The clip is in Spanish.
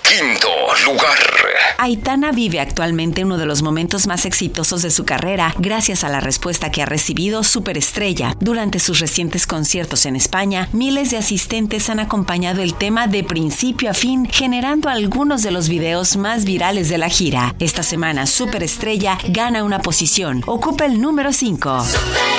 Quinto lugar. Aitana vive actualmente uno de los momentos más exitosos de su carrera gracias a la respuesta que ha recibido Superestrella. Durante sus recientes conciertos en España, miles de asistentes han acompañado el tema de principio a fin, generando algunos de los videos más virales de la gira. Esta semana, Superestrella gana una posición, ocupa el número 5.